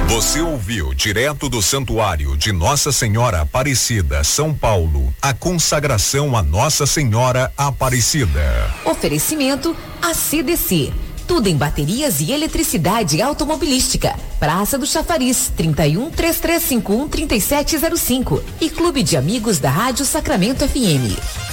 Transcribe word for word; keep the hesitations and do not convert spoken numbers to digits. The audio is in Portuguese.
Você ouviu direto do Santuário de Nossa Senhora Aparecida, São Paulo, a consagração a Nossa Senhora Aparecida. Oferecimento A C D C. Tudo em baterias e eletricidade automobilística. Praça do Chafariz, trinta e um, três três cinco um, trinta e sete zero cinco. E Clube de Amigos da Rádio Sacramento F M.